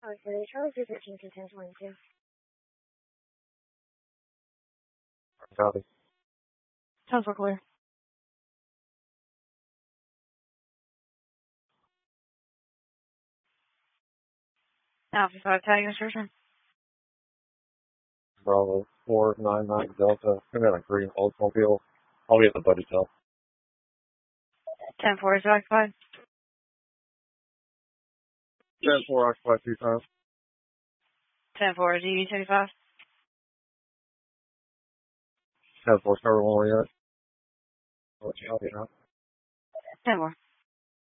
Charlie 213 to 1022. Copy. 10-4 clear. Alpha 5 tag insertion. Bravo 499 Delta. I'm in a green Oldsmobile. I'll be at the buddy cell. 10-4 is occupied. 10-4 occupied 2 times. 10-4 is EV-75. 10-4 cover 1 yet. I'll let you help you out. 10-4.